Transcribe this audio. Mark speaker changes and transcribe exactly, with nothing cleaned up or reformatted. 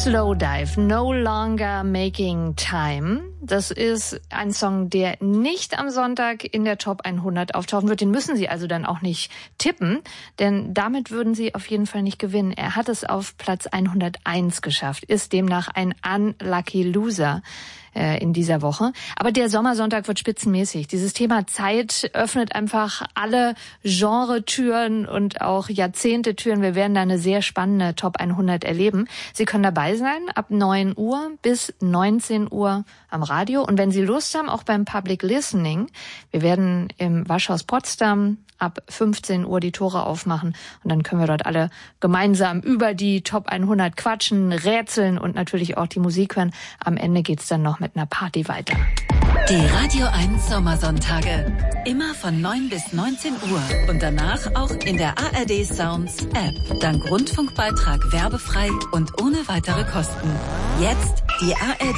Speaker 1: Slowdive, No Longer Making Time. Das ist ein Song, der nicht am Sonntag in der Top hundert auftauchen wird. Den müssen Sie also dann auch nicht tippen, denn damit würden Sie auf jeden Fall nicht gewinnen. Er hat es auf Platz hunderteins geschafft, ist demnach ein Unlucky Loser in dieser Woche. Aber der Sommersonntag wird spitzenmäßig. Dieses Thema Zeit öffnet einfach alle Genre-Türen und auch Jahrzehnte-Türen. Wir werden da eine sehr spannende Top hundert erleben. Sie können dabei sein ab neun Uhr bis neunzehn Uhr am Radio. Und wenn Sie Lust haben, auch beim Public Listening. Wir werden im Waschhaus Potsdam ab fünfzehn Uhr die Tore aufmachen und dann können wir dort alle gemeinsam über die Top hundert quatschen, rätseln und natürlich auch die Musik hören. Am Ende geht's dann noch mit einer Party weiter.
Speaker 2: Die Radio eins Sommersonntage. Immer von neun bis neunzehn Uhr und danach auch in der A R D Sounds App. Dank Rundfunkbeitrag werbefrei und ohne weitere Kosten. Jetzt die A R D